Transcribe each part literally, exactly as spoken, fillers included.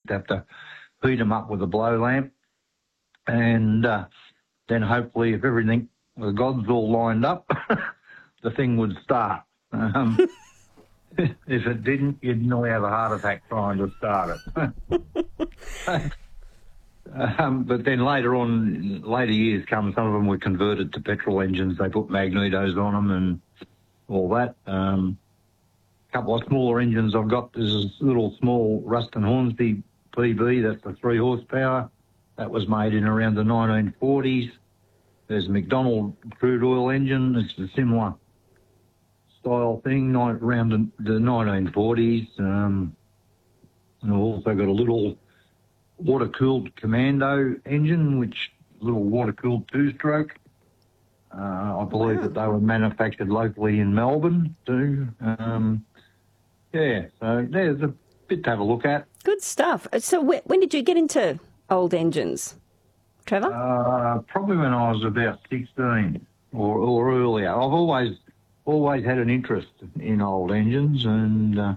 have to heat them up with a blow lamp. And uh, then hopefully if everything, the gods all lined up, the thing would start. Um, if it didn't, you'd nearly have a heart attack trying to start it. um, but then later on, later years come, some of them were converted to petrol engines. They put magnetos on them and all that. Um, a couple of smaller engines I've got. There's this little small Ruston Hornsby P B, that's the three horsepower. That was made in around the nineteen forties. There's a McDonald crude oil engine. It's a similar style thing, around the, the nineteen forties. Um, and I've also got a little water-cooled Commando engine, which little water-cooled two-stroke. Uh, I believe Wow. that they were manufactured locally in Melbourne too. Um, yeah, so there's a bit to have a look at. Good stuff. So wh- when did you get into old engines, Trevor? Uh, probably when I was about sixteen or, or earlier. I've always always had an interest in old engines, and uh,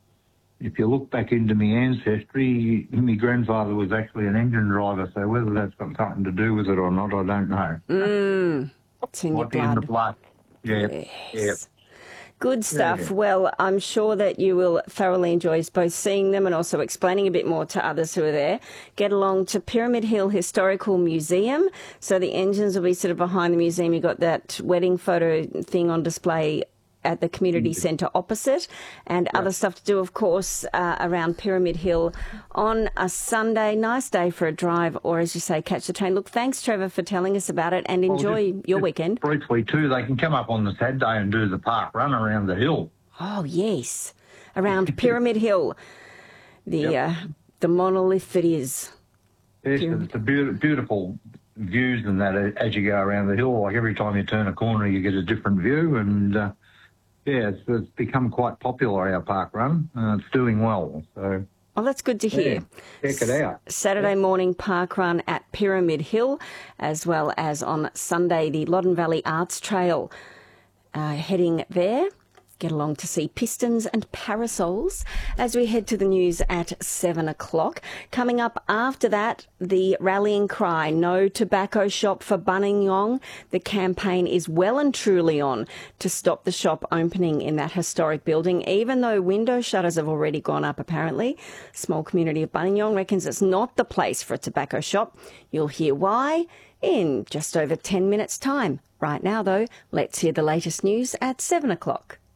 if you look back into my ancestry, my grandfather was actually an engine driver, so whether that's got something to do with it or not, I don't know. Mm, it's in your Might be in the blood. blood. Yeah, Yes. yeah. Good stuff. Yeah. Well, I'm sure that you will thoroughly enjoy both seeing them and also explaining a bit more to others who are there. Get along to Pyramid Hill Historical Museum. So the engines will be sort of behind the museum. You've got that wedding photo thing on display at the community centre opposite, and other stuff to do, of course, uh, around Pyramid Hill on a Sunday. Nice day for a drive, or as you say, catch the train. Look, thanks, Trevor, for telling us about it, and enjoy just- your just weekend. Briefly too, they can come up on the Saturday and do the park run around the hill. Oh, yes, around Pyramid Hill, the Yep. uh, the monolith it is. Yes, Pyramid. it's a be- beautiful views and that as you go around the hill. Like every time you turn a corner, you get a different view, and uh, yeah, it's, it's become quite popular, our park run. Uh, it's doing well, so Well, that's good to hear. yeah, check it out. Saturday morning park run at Pyramid Hill, as well as on Sunday the Loddon Valley Arts Trail. Uh, heading there, get along to see Pistons and Parasols as we head to the news at seven o'clock. Coming up after that, the rallying cry, no tobacco shop for Buninyong. The campaign is well and truly on to stop the shop opening in that historic building, even though window shutters have already gone up apparently. Small community of Buninyong reckons it's not the place for a tobacco shop. You'll hear why in just over ten minutes' time. Right now, though, let's hear the latest news at seven o'clock.